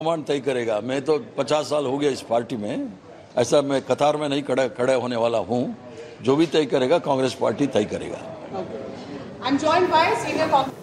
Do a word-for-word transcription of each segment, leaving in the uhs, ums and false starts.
कमान तय करेगा। मैं तो पचास साल हो गया इस पार्टी में, ऐसा मैं कतार में नहीं खड़े खड़े होने वाला हूँ। जो भी तय करेगा कांग्रेस पार्टी तय करेगा। I'm joined by senior Congress.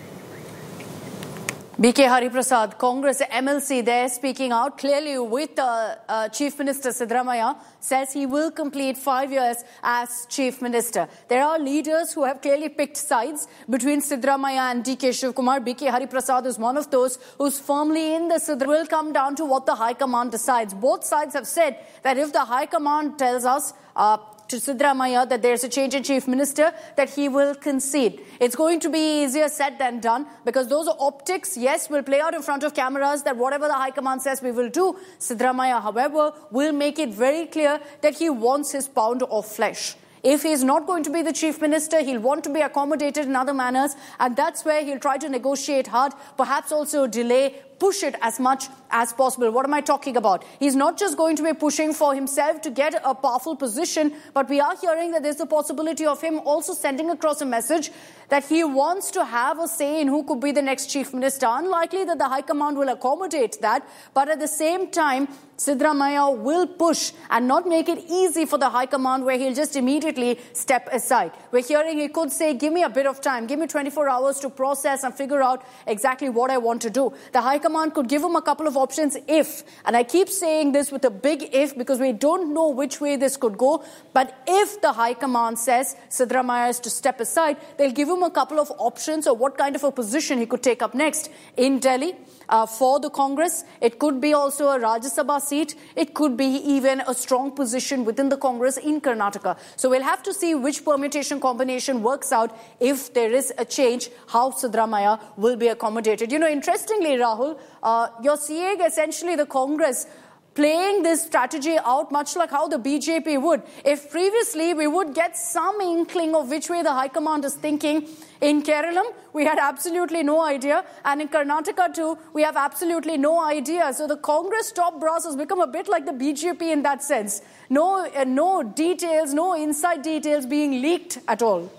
B K Hari Prasad, Congress M L C there, speaking out clearly with uh, uh, Chief Minister Siddaramaiah, says he will complete five years as Chief Minister. There are leaders who have clearly picked sides between Siddaramaiah and D K Shivkumar. B K Hari Prasad is one of those who's firmly in the Siddaramaiah. Will come down to what the High Command decides. Both sides have said that if the High Command tells us uh, to Siddaramaiah that there's a change in Chief Minister, that he will concede. It's going to be easier said than done, because those are optics, yes, will play out in front of cameras that whatever the High Command says we will do. Siddaramaiah, however, will make it very clear that he wants his pound of flesh. If he's not going to be the Chief Minister, he'll want to be accommodated in other manners, and that's where he'll try to negotiate hard, perhaps also delay, push it as much as possible. What am I talking about? He's not just going to be pushing for himself to get a powerful position, but we are hearing that there's the possibility of him also sending across a message that he wants to have a say in who could be the next Chief Minister. Unlikely that the High Command will accommodate that, but at the same time, Siddaramaiah will push and not make it easy for the High Command, where he'll just immediately step aside. We're hearing he could say, give me a bit of time, give me twenty-four hours to process and figure out exactly what I want to do. The High Command could give him a couple of options if, and I keep saying this with a big if because we don't know which way this could go, but if the High Command says Siddaramaiah is to step aside, they'll give him a couple of options of what kind of a position he could take up next in Delhi. Uh, for the Congress, it could be also a Rajya Sabha seat. It could be even a strong position within the Congress in Karnataka. So we'll have to see which permutation combination works out if there is a change, how Siddaramaiah will be accommodated. You know, interestingly, Rahul, uh, you're seeing essentially the Congress playing this strategy out much like how the B J P would. If previously we would get some inkling of which way the High Command is thinking, in Kerala, we had absolutely no idea. And in Karnataka too, we have absolutely no idea. So the Congress top brass has become a bit like the B J P in that sense. No, uh, no details, no inside details being leaked at all.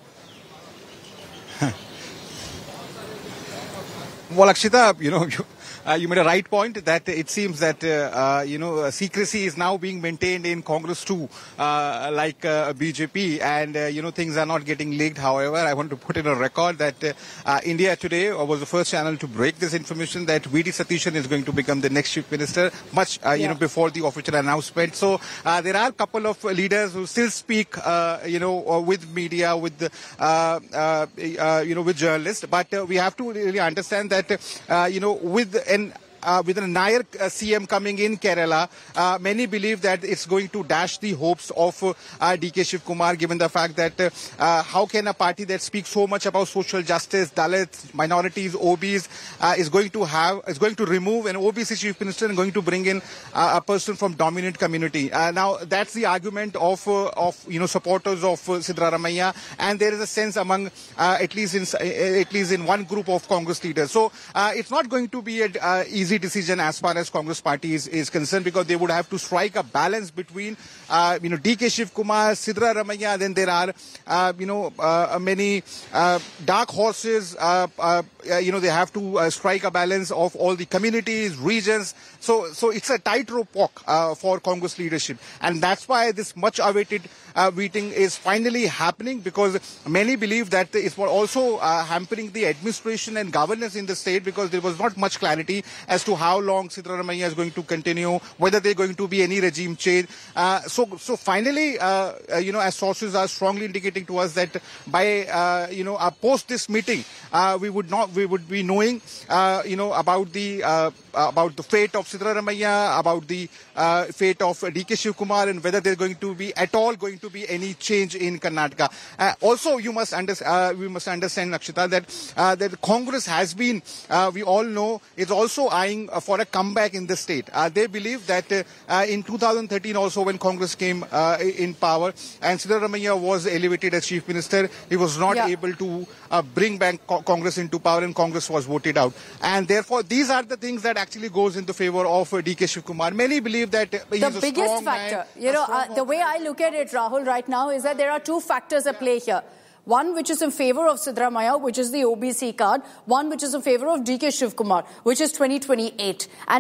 Well, Akshita, you know, you, uh, you made a right point that it seems that, uh, uh, you know, uh, secrecy is now being maintained in Congress too, uh, like uh, B J P, and, uh, you know, things are not getting leaked. However, I want to put in a record that uh, uh, India Today was the first channel to break this information that V D Satishan is going to become the next Chief Minister, much, uh, you yeah. know, before the official announcement. So uh, there are a couple of leaders who still speak, uh, you know, uh, with media, with, the, uh, uh, uh, you know, with journalists, but uh, we have to really understand that that, uh, you know, with an Uh, with a Nair uh, C M coming in Kerala, uh, many believe that it's going to dash the hopes of uh, D K Shivkumar, given the fact that uh, uh, how can a party that speaks so much about social justice, Dalits, minorities, O Bs, uh, is going to have, is going to remove an O B C chief minister and going to bring in uh, a person from dominant community. Uh, now, that's the argument of, uh, of you know, supporters of uh, Siddaramaiah, and there is a sense among, uh, at least in, uh, at least in one group of Congress leaders. So, uh, it's not going to be an uh, easy decision as far as Congress party is, is concerned, because they would have to strike a balance between, uh, you know, D K Shivkumar, Siddaramaiah, then there are, uh, you know, uh, many uh, dark horses, uh, uh, you know, they have to uh, strike a balance of all the communities, regions. So, so it's a tightrope walk uh, for Congress leadership. And that's why this much awaited uh, meeting is finally happening, because many believe that it's also uh, hampering the administration and governance in the state, because there was not much clarity as to how long Siddaramaiah is going to continue, whether there's going to be any regime change. Uh, so, so finally, uh, uh, you know, as sources are strongly indicating to us that by, uh, you know, uh, post this meeting, uh, we would not, we would be knowing, uh, you know, about the, uh, about the fate of Siddaramaiah, about the uh, fate of D K Shivkumar, and whether there's going to be at all going to be any change in Karnataka. Uh, also, you must understand, uh, we must understand, Akshita, that uh, that Congress has been, uh, we all know, is also eyeing uh, for a comeback in the state. Uh, they believe that uh, uh, in two thousand thirteen, also when Congress came uh, in power and Siddaramaiah was elevated as Chief Minister, he was not yeah. able to uh, bring back co Congress into power, and Congress was voted out. And therefore, these are the things that actually goes in the favor of uh, D K Shivkumar. Many believe that uh, he's the a biggest strong factor, man, you know, uh, the way I look at it, Rahul, right now is that there are two factors at play here. One which is in favour of Siddaramaiah, which is the O B C card. One which is in favour of D K Shivkumar, which is twenty twenty-eight. And